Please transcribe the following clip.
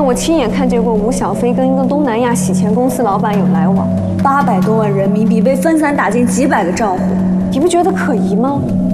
我亲眼看见过吴小飞跟一个东南亚洗钱公司老板有来往，800多万人民币被分散打进几百个账户，你不觉得可疑吗？